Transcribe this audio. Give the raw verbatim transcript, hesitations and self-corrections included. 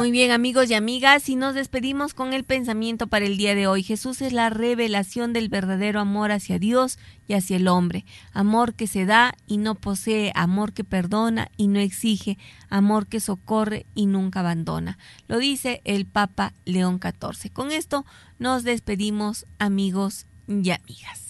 Muy bien, amigos y amigas, y nos despedimos con el pensamiento para el día de hoy. Jesús es la revelación del verdadero amor hacia Dios y hacia el hombre. Amor que se da y no posee, amor que perdona y no exige, amor que socorre y nunca abandona. Lo dice el Papa León catorce. Con esto nos despedimos, amigos y amigas.